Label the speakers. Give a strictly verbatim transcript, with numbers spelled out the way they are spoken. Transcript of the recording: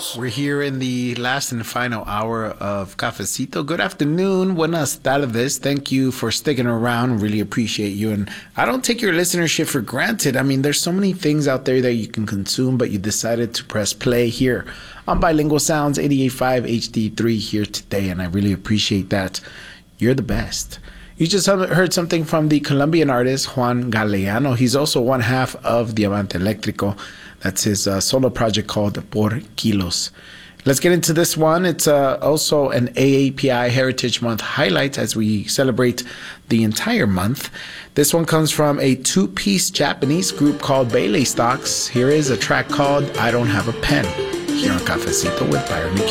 Speaker 1: Carlos.
Speaker 2: We're here in the last and final hour of Cafecito. Good afternoon. Buenas tardes. Thank you for sticking around. Really appreciate you. And I don't take your listenership for granted. I mean, there's so many things out there that you can consume, but you decided to press play here on Bilingual Sounds eighty-eight point five H D three here today. And I really appreciate that. You're the best. You just heard something from the Colombian artist Juan Galeano. He's also one half of Diamante Eléctrico. That's his uh, solo project called Por Kilos. Let's get into this one. It's uh, also an A A P I Heritage Month highlight as we celebrate the entire month. This one comes from a two-piece Japanese group called Bailey Stocks. Here is a track called I Don't Have a Pen, here on Cafecito with Byron McKee.